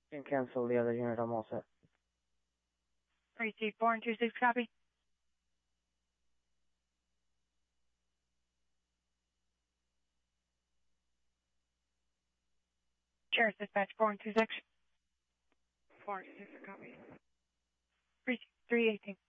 You can cancel the other unit. I'm all set. Receipt 426, copy. Sheriff Dispatch 426. 426, copy. Receipt 318.